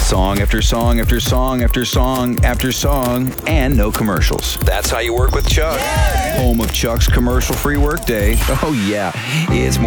Song after song after song after song after song, and no commercials. That's how you work with Chuck. Home of Chuck's commercial-free workday. Oh yeah, it's more